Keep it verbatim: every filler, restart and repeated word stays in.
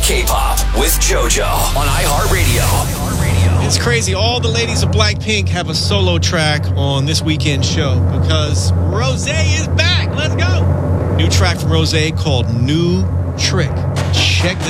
K-pop with JoJo on iHeartRadio. It's crazy. All the ladies of Blackpink have a solo track on this weekend show because Rosé is back. Let's go. New track from Rosé called New Trick. Check this